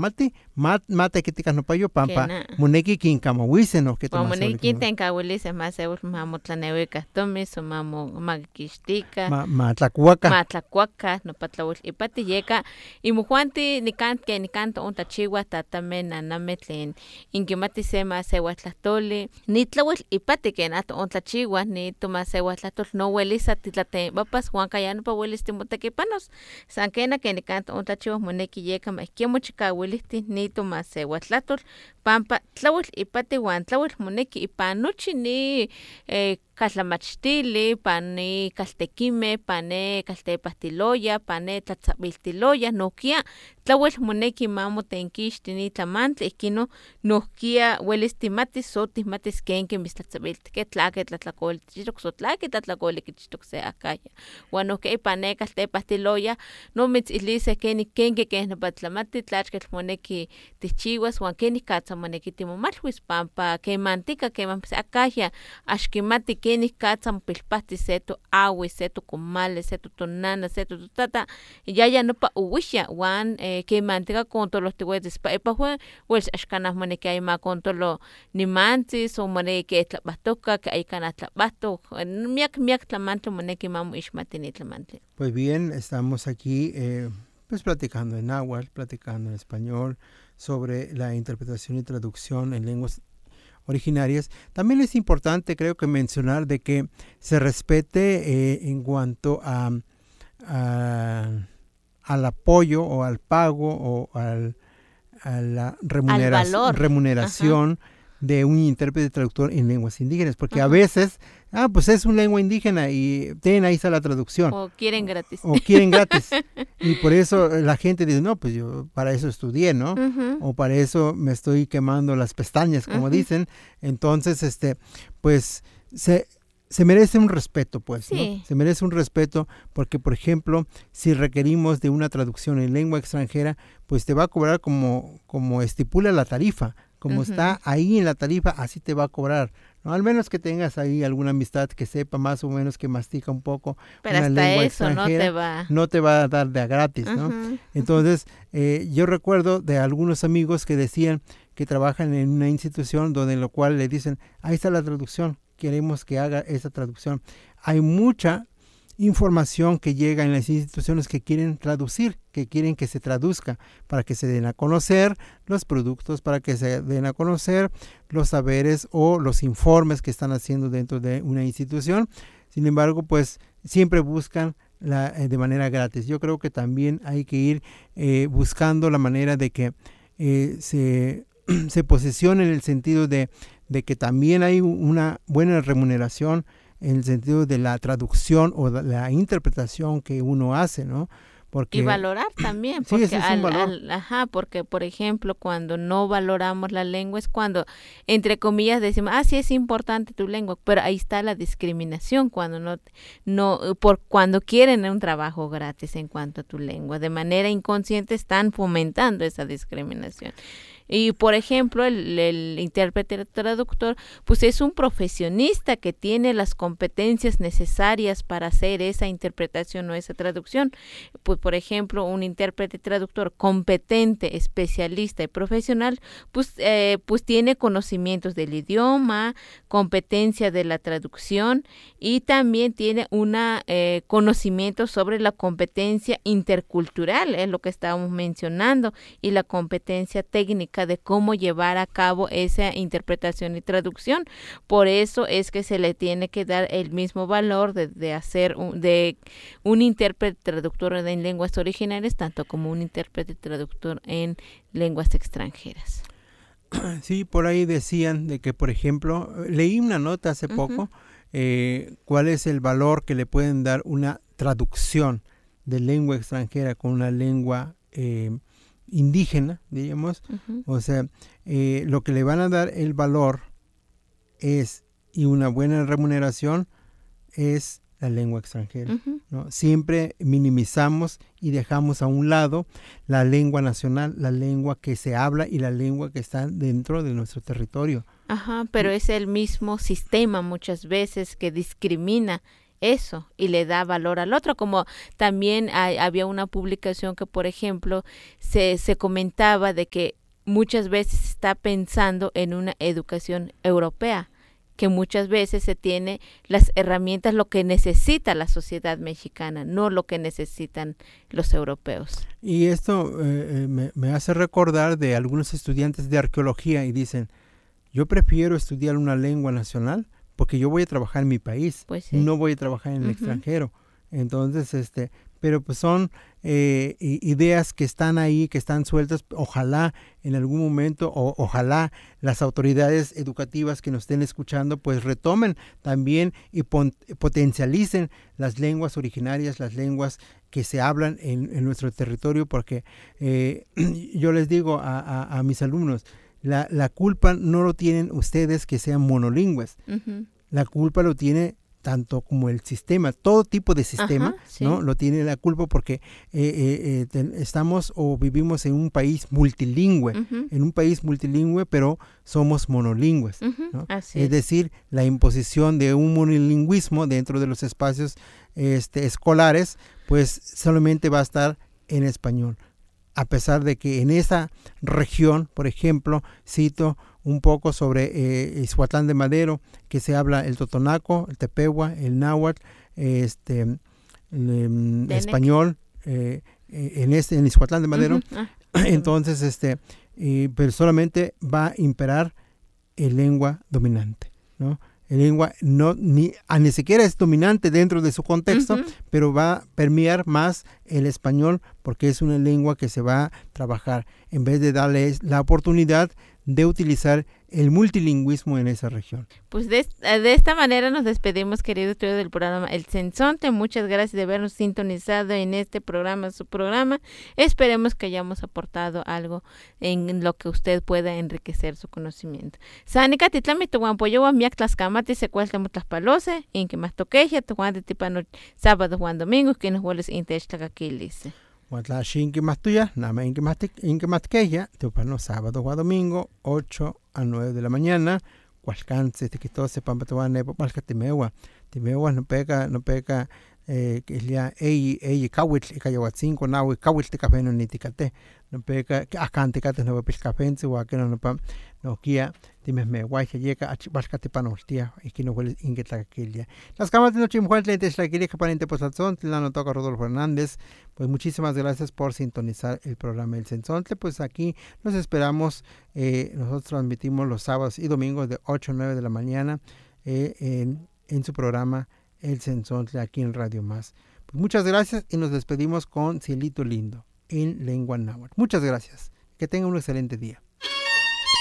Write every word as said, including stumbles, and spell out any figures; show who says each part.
Speaker 1: tlamati, mat, mate kitika no payo pampa, moneki kinkamahuise no que
Speaker 2: tomas. Moneki kintenkahuilise más eul mamotlaneuika tomis, o mamo magkixtika.
Speaker 1: Ma, matlacuaca.
Speaker 2: Matlacuaca, no patlahuil ipati yeka. Y mujuanti nikant que nikant ontachiwa tatame naname tlen inkimati sema sehuatlatoli. Nitlawil ipati que nato ontlachiwa ni toma sehuatlatol no huelisa titlate papas huanca ya no pa huelis timotequipanos. San kena que nikant ontlachiwa moneki yeka ma ikemo chikawilihti ni toma sehuatlatol pampa tlawil ipati huan tlawil moneki ipanuchi ni eh, kaltlamachtili, pane kaltekime, pane kaltepahtiloya, pane tlatzabiltiloya, nokia tlawel moneki mamo tenkixti ni tlamantli, ikino nokia huelis timatis so timatis kenke mistlatzabiltike tlake tlatlakoltichtok so tlake tlatlakoltichtok se akaya. Huan nokia pane kaltepahtiloya no mitzilise keni kenke ken patlamati tlachkel moneki tichiwas huan keni katsa moneki timomalhuis pampa kemantika keman akaya axkimati keni katsa pilpahti seto awi, seto kumale, seto tonana, seto tutata, yaya no pa uwisha, wan eh, que mantiga contolo tihuetis pa epa hue, pues ashkanah moneki ay ma contolo ni mantis, o moneki tlapatoka, que ay kana tlapato, miak miak tlamantlo moneki mamu ishmatini tlamantli.
Speaker 1: Pues bien, estamos aquí eh, pues platicando en náhuatl, platicando en español, sobre la interpretación y traducción en lenguas originarias. También es importante, creo que mencionar de que se respete eh, en cuanto a, a al apoyo o al pago o al, a la remuneración, remuneración de un intérprete traductor en lenguas indígenas, porque Ajá. a veces, ah, pues es una lengua indígena y ten, ahí está la traducción.
Speaker 2: O quieren gratis.
Speaker 1: O quieren gratis. Y por eso la gente dice, no, pues yo para eso estudié, ¿no? Uh-huh. O para eso me estoy quemando las pestañas, como uh-huh. dicen. Entonces, este, pues, se... se merece un respeto, pues, sí. ¿no? Se merece un respeto porque, por ejemplo, si requerimos de una traducción en lengua extranjera, pues te va a cobrar como, como estipula la tarifa, como uh-huh. está ahí en la tarifa, así te va a cobrar, ¿no? Al menos que tengas ahí alguna amistad que sepa más o menos, que mastica un poco
Speaker 2: Pero
Speaker 1: una
Speaker 2: hasta
Speaker 1: lengua
Speaker 2: eso
Speaker 1: extranjera,
Speaker 2: no te va.
Speaker 1: no te va a dar de a gratis, ¿no?
Speaker 2: Uh-huh.
Speaker 1: Entonces, eh, yo recuerdo de algunos amigos que decían que trabajan en una institución donde en lo cual le dicen, ahí está la traducción, queremos que haga esa traducción. Hay mucha información que llega en las instituciones que quieren traducir, que quieren que se traduzca para que se den a conocer los productos, para que se den a conocer los saberes o los informes que están haciendo dentro de una institución. Sin embargo, pues siempre buscan la, eh, de manera gratis. Yo creo que también hay que ir eh, buscando la manera de que eh, se, se posicione en el sentido de de que también hay una buena remuneración en el sentido de la traducción o de la interpretación que uno hace, ¿no? Porque,
Speaker 2: y valorar también, porque, sí, es al, al, ajá, porque por ejemplo cuando no valoramos la lengua es cuando entre comillas decimos, ah sí es importante tu lengua, pero ahí está la discriminación cuando no, no por cuando quieren un trabajo gratis en cuanto a tu lengua, de manera inconsciente están fomentando esa discriminación. Y por ejemplo el, el intérprete traductor pues es un profesionista que tiene las competencias necesarias para hacer esa interpretación o esa traducción. Pues por ejemplo un intérprete traductor competente, especialista y profesional pues, eh, pues tiene conocimientos del idioma, competencia de la traducción y también tiene una eh, conocimiento sobre la competencia intercultural, es lo que estábamos mencionando, y la competencia técnica de cómo llevar a cabo esa interpretación y traducción. Por eso es que se le tiene que dar el mismo valor de, de hacer un, de un intérprete traductor en lenguas originales, tanto como un intérprete traductor en lenguas extranjeras.
Speaker 1: Sí, por ahí decían de que, por ejemplo, leí una nota hace uh-huh. poco, eh, cuál es el valor que le pueden dar una traducción de lengua extranjera con una lengua eh, indígena, diríamos, uh-huh. o sea, eh, lo que le van a dar el valor es, y una buena remuneración, es la lengua extranjera, uh-huh. ¿no? Siempre minimizamos y dejamos a un lado la lengua nacional, la lengua que se habla y la lengua que está dentro de nuestro territorio.
Speaker 2: Ajá, pero es el mismo sistema muchas veces que discrimina eso y le da valor al otro, como también hay, había una publicación que, por ejemplo, se, se comentaba de que muchas veces se está pensando en una educación europea, que muchas veces se tiene las herramientas, lo que necesita la sociedad mexicana, no lo que necesitan los europeos.
Speaker 1: Y esto eh, me, me hace recordar de algunos estudiantes de arqueología y dicen, yo prefiero estudiar una lengua nacional porque yo voy a trabajar en mi país,
Speaker 2: pues sí.
Speaker 1: no voy a trabajar en el
Speaker 2: Uh-huh.
Speaker 1: extranjero. Entonces, este, pero pues son eh, ideas que están ahí, que están sueltas. Ojalá en algún momento, o ojalá las autoridades educativas que nos estén escuchando, pues retomen también y pon, potencialicen las lenguas originarias, las lenguas que se hablan en, en nuestro territorio, porque eh, yo les digo a, a, a mis alumnos, la, la culpa no lo tienen ustedes que sean monolingües,
Speaker 2: Uh-huh.
Speaker 1: la culpa lo tiene tanto como el sistema, todo tipo de sistema,
Speaker 2: Ajá, sí.
Speaker 1: ¿no? Lo tiene la culpa porque eh, eh, eh, ten, estamos o vivimos en un país multilingüe,
Speaker 2: Uh-huh.
Speaker 1: en un país multilingüe, pero somos monolingües,
Speaker 2: Uh-huh.
Speaker 1: ¿no?
Speaker 2: Así
Speaker 1: Es
Speaker 2: es.
Speaker 1: decir, la imposición de un monolingüismo dentro de los espacios este, escolares, pues solamente va a estar en español. A pesar de que en esa región, por ejemplo, cito un poco sobre eh, Ixhuatlán de Madero, que se habla el totonaco, el tepehua, el náhuatl, este, el, español, eh, en este en Ixhuatlán de Madero.
Speaker 2: Uh-huh. Ah,
Speaker 1: Entonces, este, eh, pero solamente va a imperar el lengua dominante, ¿no? El lengua no ni, a, ni siquiera es dominante dentro de su contexto,
Speaker 2: Uh-huh.
Speaker 1: pero va a permear más el español porque es una lengua que se va a trabajar en vez de darle la oportunidad de utilizar el multilingüismo en esa región.
Speaker 2: Pues de, de esta manera nos despedimos, querido estudio del programa El Sensontle. Muchas gracias de habernos sintonizado en este programa, su programa. Esperemos que hayamos aportado algo en lo que usted pueda enriquecer su conocimiento. Sanica titlami tuwan poyowa miak tlaskamati secueltamo tlaspalose, en que más toqueja, tuwan de tipano sábado, Juan Domingo, que nos vuelves intechtacaquilis.
Speaker 1: Huatlashi inque más tuya, nama inque más inque más queja, te pano sábado o domingo, ocho a nueve de la mañana, cualcance, te quitó se pampa te van a palca timewa, timewa no pega, no pega, eh, que ya, ey, ey, kawit, y cayawat cinco, nawi, kawit te café no ni ticate, no pega, que acante cate no pil café, o a que no no pam, no guía, times me guay que llega a palca te panortia, y que no huele inque tlaquilla. Las camas de noche mujer le tlaquilla que panente posazón, la no toca Rodolfo Hernández. Pues muchísimas gracias por sintonizar el programa El Sensontle. Pues aquí nos esperamos, eh, nosotros transmitimos los sábados y domingos de ocho a nueve de la mañana eh, en, en su programa El Sensontle aquí en Radio Más. Pues muchas gracias y nos despedimos con Cielito Lindo en lengua náhuatl. Muchas gracias. Que tengan un excelente día.